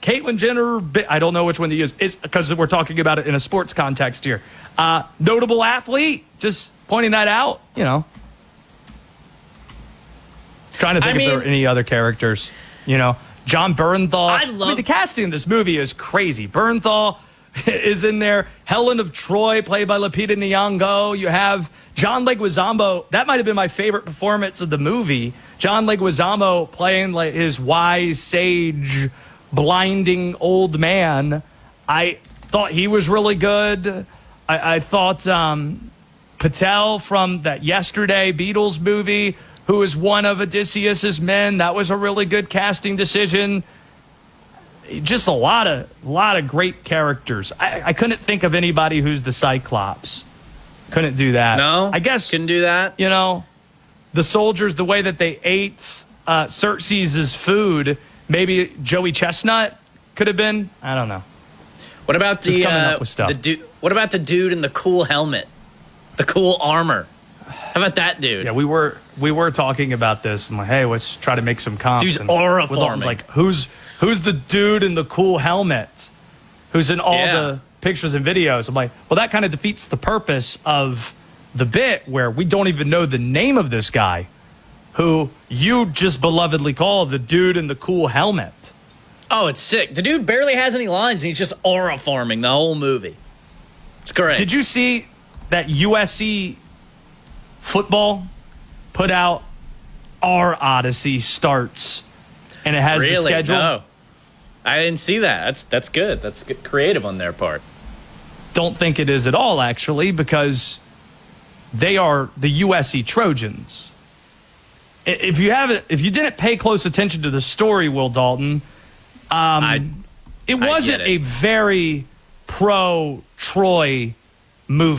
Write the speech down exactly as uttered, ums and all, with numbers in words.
Caitlyn Jenner, I don't know which one to use. It's because we're talking about it in a sports context here. Uh, notable athlete, just pointing that out, you know. Trying to think I mean, if there are any other characters, you know. John Bernthal. I love I mean, the casting in this movie is crazy. Bernthal is in there. Helen of Troy, played by Lupita Nyong'o. You have John Leguizamo. That might have been my favorite performance of the movie. John Leguizamo playing like his wise, sage, blinding old man. I thought he was really good. I, I thought um, Patel from that Yesterday Beatles movie, who is one of Odysseus's men, that was a really good casting decision. Just a lot of lot of great characters. I, I couldn't think of anybody who's the Cyclops. Couldn't do that. No, I guess couldn't do that. You know, the soldiers, the way that they ate uh, Xerxes' food. Maybe Joey Chestnut could have been. I don't know. What about the uh, the dude? What about the dude in the cool helmet, the cool armor? How about that dude? Yeah, we were we were talking about this. I'm like, hey, let's try to make some comps. Dude's aura forming. Like, who's who's the dude in the cool helmet? Who's in all yeah. the pictures and videos? I'm like, well, that kind of defeats the purpose of the bit where we don't even know the name of this guy, who you just belovedly call the dude in the cool helmet. Oh, it's sick. The dude barely has any lines, and he's just aura forming the whole movie. It's great. Did you see that U S C football put out Our Odyssey Starts, and it has really? the schedule? No. I didn't see that. That's that's good. That's good, creative on their part. Don't think it is at all, actually, because they are the U S C Trojans. If you haven't, if you didn't pay close attention to the story, Will Dalton, um, I, it wasn't it. a very pro Troy movie.